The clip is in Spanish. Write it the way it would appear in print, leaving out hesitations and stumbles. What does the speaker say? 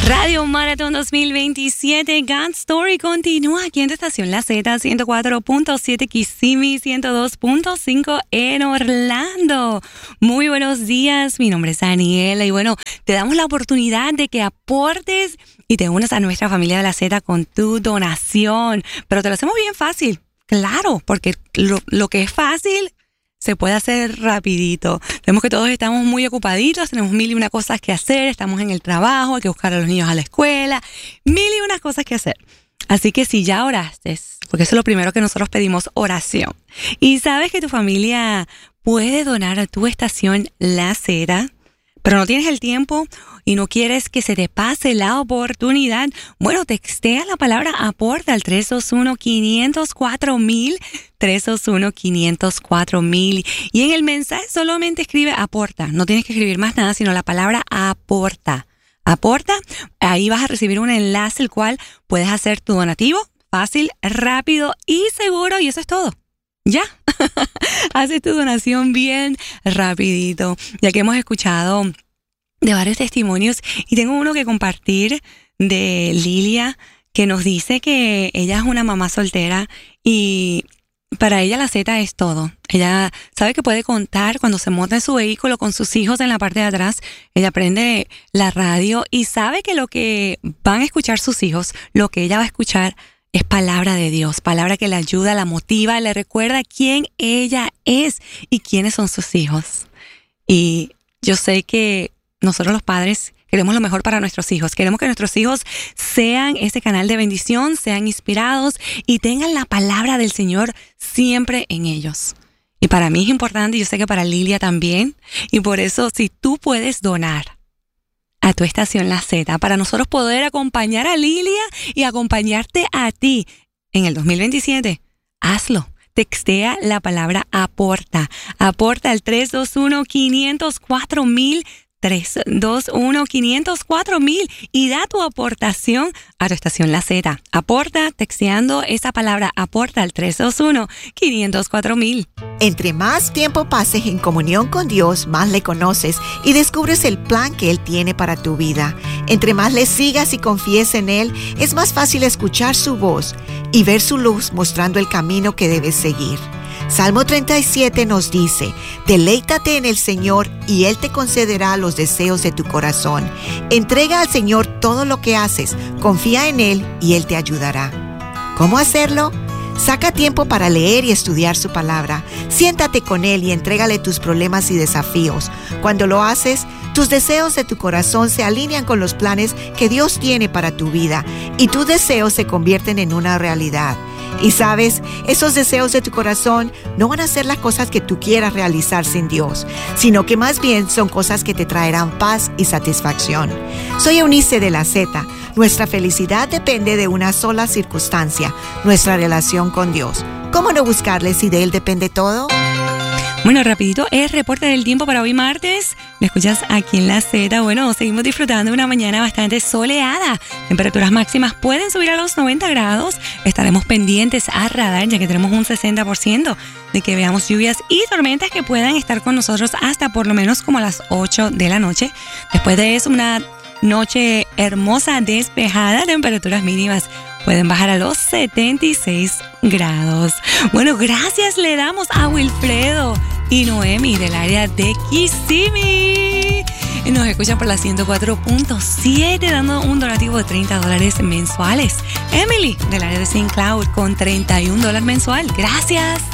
Radio Maratón 2027, God Story continúa aquí en tu estación La Z, 104.7 Kissimmee, 102.5 en Orlando. Muy buenos días, mi nombre es Daniela y bueno, te damos la oportunidad de que aportes y te unas a nuestra familia de La Z con tu donación, pero te lo hacemos bien fácil, claro, porque lo que es fácil se puede hacer rapidito. Vemos que todos estamos muy ocupaditos, tenemos mil y una cosas que hacer, estamos en el trabajo, hay que buscar a los niños a la escuela, mil y unas cosas que hacer. Así que si ya oraste, porque eso es lo primero que nosotros pedimos, oración, y sabes que tu familia puede donar a tu estación La Z, pero no tienes el tiempo y no quieres que se te pase la oportunidad, bueno, textea la palabra aporta al 321-504-1000, 321-504-1000. Y en el mensaje solamente escribe aporta. No tienes que escribir más nada, sino la palabra aporta. Aporta, ahí vas a recibir un enlace el cual puedes hacer tu donativo fácil, rápido y seguro. Y eso es todo. Ya, haces tu donación bien rapidito. Ya que hemos escuchado de varios testimonios y tengo uno que compartir de Lilia, que nos dice que ella es una mamá soltera y para ella la Z es todo. Ella sabe que puede contar cuando se monta en su vehículo con sus hijos en la parte de atrás. Ella prende la radio y sabe que lo que van a escuchar sus hijos, lo que ella va a escuchar es palabra de Dios, palabra que le ayuda, la motiva, le recuerda quién ella es y quiénes son sus hijos. Y yo sé que nosotros los padres queremos lo mejor para nuestros hijos. Queremos que nuestros hijos sean ese canal de bendición, sean inspirados y tengan la palabra del Señor siempre en ellos. Y para mí es importante, yo sé que para Lilia también. Y por eso, si tú puedes donar a tu estación La Z, para nosotros poder acompañar a Lilia y acompañarte a ti en el 2027, hazlo. Textea la palabra aporta. Aporta al 321-504-1000, 321-504-1000 y da tu aportación a tu estación La Z. Aporta texteando esa palabra aporta al 321-504-1000. Entre más tiempo pases en comunión con Dios, más le conoces y descubres el plan que Él tiene para tu vida. Entre más le sigas y confíes en Él, es más fácil escuchar su voz y ver su luz mostrando el camino que debes seguir. Salmo 37 nos dice, deleítate en el Señor y Él te concederá los deseos de tu corazón. Entrega al Señor todo lo que haces, confía en Él y Él te ayudará. ¿Cómo hacerlo? Saca tiempo para leer y estudiar su palabra. Siéntate con Él y entrégale tus problemas y desafíos. Cuando lo haces, tus deseos de tu corazón se alinean con los planes que Dios tiene para tu vida y tus deseos se convierten en una realidad. Y sabes, esos deseos de tu corazón no van a ser las cosas que tú quieras realizar sin Dios, sino que más bien son cosas que te traerán paz y satisfacción. Soy Eunice de La Z. Nuestra felicidad depende de una sola circunstancia, nuestra relación con Dios. ¿Cómo no buscarle si de Él depende todo? Bueno, rapidito, el reporte del tiempo para hoy martes. Lo escuchas aquí en La Z. Bueno, seguimos disfrutando de una mañana bastante soleada. Temperaturas máximas pueden subir a los 90 grados. Estaremos pendientes a radar, ya que tenemos un 60% de que veamos lluvias y tormentas que puedan estar con nosotros hasta por lo menos como a las 8 de la noche. Después de eso, una noche hermosa, despejada, temperaturas mínimas pueden bajar a los 76 grados. Bueno, gracias le damos a Wilfredo y Noemi del área de Kissimmee. Nos escuchan por la 104.7 dando un donativo de $30 mensuales. Emily del área de St. Cloud con $31 mensual. Gracias.